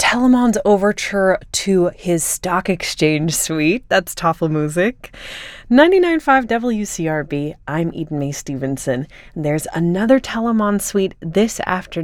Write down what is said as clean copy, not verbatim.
Telemann's overture to his stock exchange suite. That's Tafelmusik. 99.5 WCRB. I'm Eden Mae Stevenson. There's another Telemann suite this afternoon.